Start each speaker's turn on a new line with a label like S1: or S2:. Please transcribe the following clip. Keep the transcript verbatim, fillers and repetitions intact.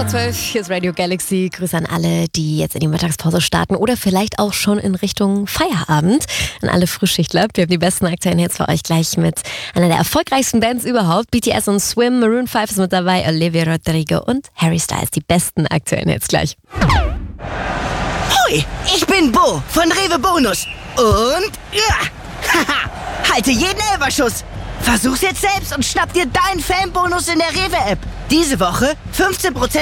S1: vor zwölf, hier ist Radio Galaxy. Grüße an alle, die jetzt in die Mittagspause starten oder vielleicht auch schon in Richtung Feierabend. An alle Frühschichtler. Wir haben die besten aktuellen Hits für euch gleich mit einer der erfolgreichsten Bands überhaupt. B T S und Swim, Maroon fünf ist mit dabei, Olivia Rodrigo und Harry Styles. Die besten aktuellen Hits gleich.
S2: Hoi, ich bin Bo von Rewe Bonus. Und ja, haha, halte jeden Elferschuss. Versuch's jetzt selbst und schnapp dir deinen Fanbonus in der Rewe-App. Diese Woche fünfzehn Prozent